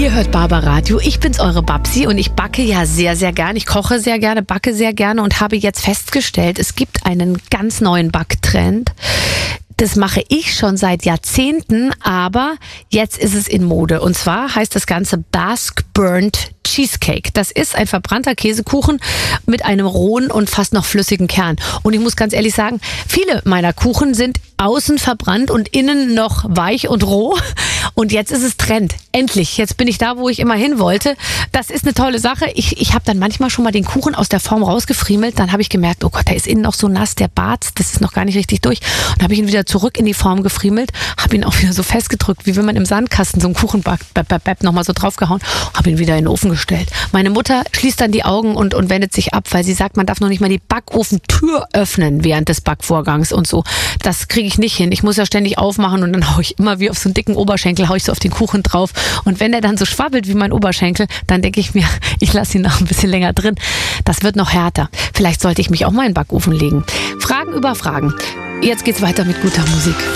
Ihr hört Barbaradio, ich bin's, eure Babsi, und ich backe ja sehr, sehr gerne. Ich koche sehr gerne, backe sehr gerne und habe jetzt festgestellt, es gibt einen ganz neuen Backtrend. Das mache ich schon seit Jahrzehnten, aber jetzt ist es in Mode. Und zwar heißt das Ganze Basque Burnt Cheesecake. Das ist ein verbrannter Käsekuchen mit einem rohen und fast noch flüssigen Kern. Und ich muss ganz ehrlich sagen, viele meiner Kuchen sind außen verbrannt und innen noch weich und roh. Und jetzt ist es Trend. Endlich. Jetzt bin ich da, wo ich immer hin wollte. Das ist eine tolle Sache. Ich habe dann manchmal schon mal den Kuchen aus der Form rausgefriemelt. Dann habe ich gemerkt, oh Gott, der ist innen noch so nass, der Bart, das ist noch gar nicht richtig durch. Und habe ich ihn wieder zurück in die Form gefriemelt, habe ihn auch wieder so festgedrückt, wie wenn man im Sandkasten so einen Kuchen backt, nochmal so draufgehauen, habe ihn wieder in den Ofen gestellt. Meine Mutter schließt dann die Augen und wendet sich ab, weil sie sagt, man darf noch nicht mal die Backofentür öffnen während des Backvorgangs und so. Das kriege ich nicht hin. Ich muss ja ständig aufmachen und dann haue ich immer wie auf so einen dicken Oberschenkel, haue ich so auf den Kuchen drauf. Und wenn der dann so schwabbelt wie mein Oberschenkel, dann denke ich mir, ich lasse ihn noch ein bisschen länger drin. Das wird noch härter. Vielleicht sollte ich mich auch mal in den Backofen legen. Fragen über Fragen. Jetzt geht's weiter mit guter Musik.